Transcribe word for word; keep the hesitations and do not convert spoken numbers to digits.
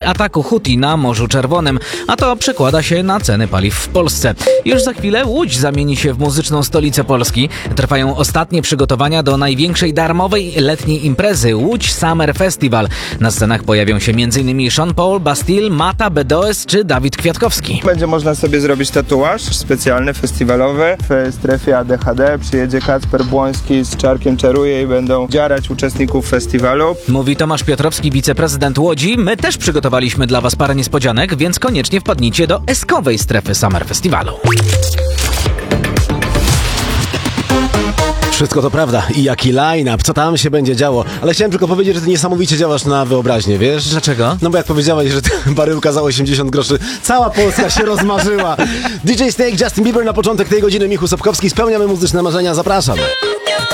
ataku Huti na Morzu Czerwonym, a to przekłada się na ceny paliw w Polsce. Już za chwilę Łódź zamieni się w muzyczną stolicę Polski. Trwają ostatnie przygotowania do największej darmowej letniej imprezy Łódź Summer Festival. Na scenach pojawią się m.in. Sean Paul, Bastille, Mata, Bedoes czy Dawid Kwiatkowski. Będzie można sobie zrobić tatuaż specjalny, festiwalowy. W strefie A D H D przyjedzie Kacper Błoński z Czarkiem Czaruje i będą dziarać uczestników festiwalu. Mówi Tomasz Piotrowski, wiceprezydent Łodzi. My też przygotowaliśmy dla Was parę niespodzianek, więc koniecznie wpadnijcie do eskowej strefy Summer Festiwalu. Wszystko to prawda. I jaki line-up, co tam się będzie działo. Ale chciałem tylko powiedzieć, że ty niesamowicie działasz na wyobraźnię, wiesz? Dlaczego? No bo jak powiedziałeś, że baryłka za osiemdziesiąt groszy, cała Polska się rozmarzyła. D J Snake, Justin Bieber na początek tej godziny, Michu Sobkowski. Spełniamy muzyczne marzenia, zapraszam.